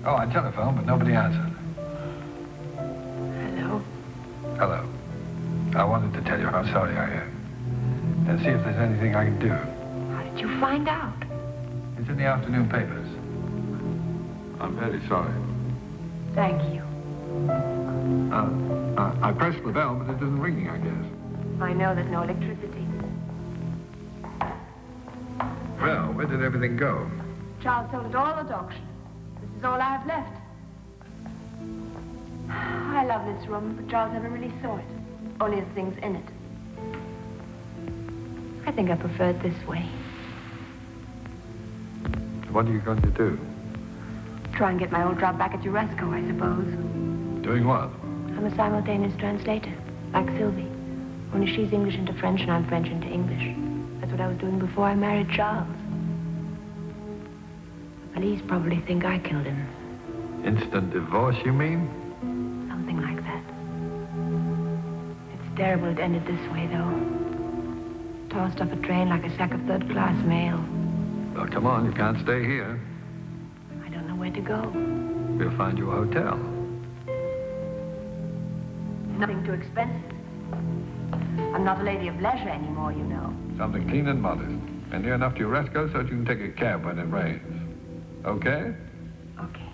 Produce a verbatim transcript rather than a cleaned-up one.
Oh, I telephoned, but nobody answered. Hello? Hello. I wanted to tell you how sorry I am. And see if there's anything I can do. How did you find out? It's in the afternoon papers. I'm very sorry. Thank you. Uh, uh, I pressed the bell, but it isn't ringing, I guess. I know there's no electricity. Well, where did everything go? Charles sold it all at auction. This is all I have left. I love this room, but Charles never really saw it. Only the things in it. I think I prefer it this way. What are you going to do? Try and get my old job back at Uresco, I suppose. Doing what? I'm a simultaneous translator, like Sylvie. Only she's English into French and I'm French into English. That's what I was doing before I married Charles. The police probably think I killed him. Instant divorce, you mean? Something like that. It's terrible it ended this way, though. Tossed off a train like a sack of third-class mail. Well, come on, you can't stay here. I don't know where to go. We'll find you a hotel. Nothing too expensive. I'm not a lady of leisure anymore, you know. Something clean and modest. And near enough to Uresco so that you can take a cab when it rains. Okay? Okay.